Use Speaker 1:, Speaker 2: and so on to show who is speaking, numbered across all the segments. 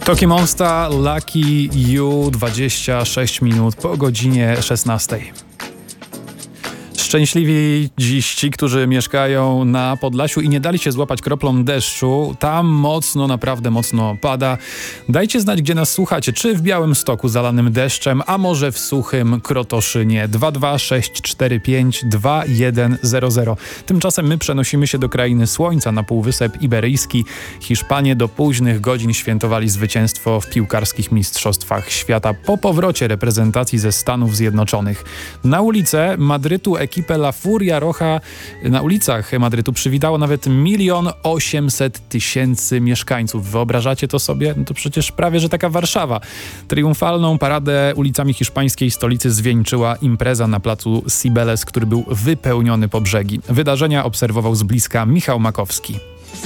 Speaker 1: Toki Monsta, Lucky You, 26 minut po godzinie 16. Szczęśliwi dziś ci, którzy mieszkają na Podlasiu i nie dali się złapać kroplą deszczu. Tam mocno, naprawdę mocno pada. Dajcie znać, gdzie nas słuchacie. Czy w Białymstoku zalanym deszczem, a może w suchym Krotoszynie. 226452100. Tymczasem my przenosimy się do krainy słońca, na Półwysep Iberyjski. Hiszpanie do późnych godzin świętowali zwycięstwo w piłkarskich mistrzostwach świata po powrocie reprezentacji ze Stanów Zjednoczonych. Na ulicę Madrytu ekipę La Furia Roja na ulicach Madrytu przywitało nawet 1 800 000 mieszkańców. Wyobrażacie to sobie? No to przecież prawie, że taka Warszawa. Triumfalną paradę ulicami hiszpańskiej stolicy zwieńczyła impreza na placu Cibeles, który był wypełniony po brzegi. Wydarzenia obserwował z bliska Michał Makowski.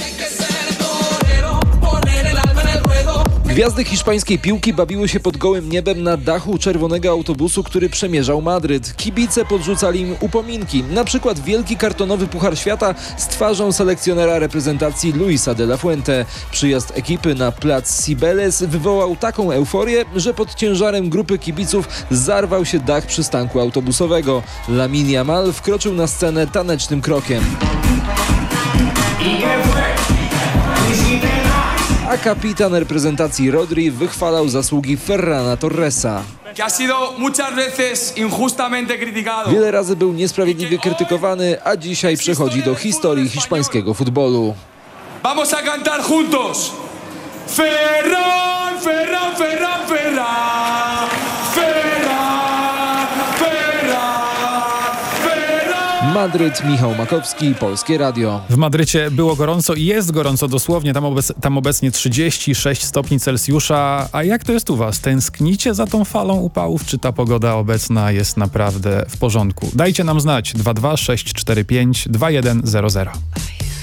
Speaker 2: Gwiazdy hiszpańskiej piłki bawiły się pod gołym niebem na dachu czerwonego autobusu, który przemierzał Madryt. Kibice podrzucali im upominki, na przykład wielki kartonowy Puchar Świata z twarzą selekcjonera reprezentacji Luisa de la Fuente. Przyjazd ekipy na plac Cibeles wywołał taką euforię, że pod ciężarem grupy kibiców zarwał się dach przystanku autobusowego. Lamine Yamal wkroczył na scenę tanecznym krokiem. A kapitan reprezentacji Rodri wychwalał zasługi Ferrana Torresa. Wiele razy był niesprawiedliwie krytykowany, a dzisiaj przechodzi do historii hiszpańskiego futbolu.
Speaker 3: Vamos a cantar juntos. Ferran, Ferran, Ferran, Ferran. Ferran, Ferran, Ferran.
Speaker 2: Madryt, Michał Makowski, Polskie Radio.
Speaker 1: W Madrycie było gorąco i jest gorąco dosłownie, tam obecnie 36 stopni Celsjusza. A jak to jest u was? Tęsknicie za tą falą upałów, czy ta pogoda obecna jest naprawdę w porządku? Dajcie nam znać 226452100.